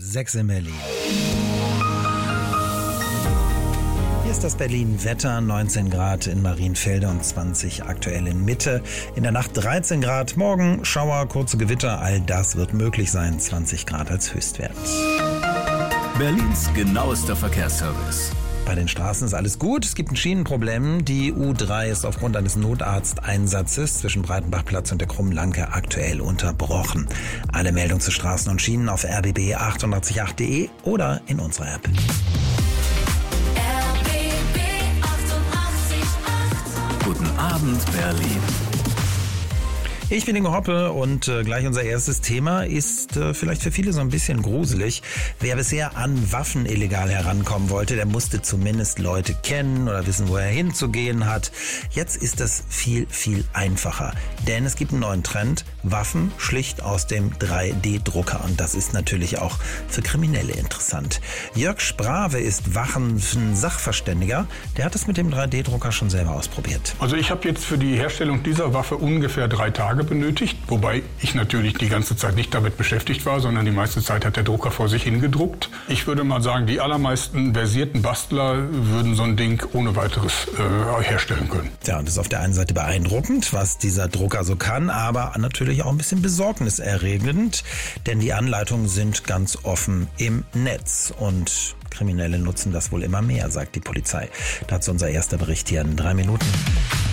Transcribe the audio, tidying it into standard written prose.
6 in Berlin. Hier ist das Berlin-Wetter, 19 Grad in Marienfelde und 20 aktuell in Mitte. In der Nacht 13 Grad, morgen Schauer, kurze Gewitter, all das wird möglich sein, 20 Grad als Höchstwert. Berlins genauester Verkehrsservice. Bei den Straßen ist alles gut, es gibt ein Schienenproblem. Die U3 ist aufgrund eines Notarzteinsatzes zwischen Breitenbachplatz und der Krummen-Lanke aktuell unterbrochen. Alle Meldungen zu Straßen und Schienen auf rbb888.de oder in unserer App. Guten Abend, Berlin. Ich bin Ingo Hoppe und gleich unser erstes Thema ist vielleicht für viele so ein bisschen gruselig. Wer bisher an Waffen illegal herankommen wollte, der musste zumindest Leute kennen oder wissen, wo er hinzugehen hat. Jetzt ist das viel, viel einfacher, denn es gibt einen neuen Trend, Waffen schlicht aus dem 3D-Drucker, und das ist natürlich auch für Kriminelle interessant. Jörg Sprave ist Waffensachverständiger, der hat es mit dem 3D-Drucker schon selber ausprobiert. Also ich habe jetzt für die Herstellung dieser Waffe ungefähr 3 Tage benötigt, wobei ich natürlich die ganze Zeit nicht damit beschäftigt war, sondern die meiste Zeit hat der Drucker vor sich hingedruckt. Ich würde mal sagen, die allermeisten versierten Bastler würden so ein Ding ohne weiteres herstellen können. Ja, und das ist auf der einen Seite beeindruckend, was dieser Drucker so kann, aber natürlich auch ein bisschen besorgniserregend, denn die Anleitungen sind ganz offen im Netz und Kriminelle nutzen das wohl immer mehr, sagt die Polizei. Dazu unser erster Bericht hier in 3 Minuten.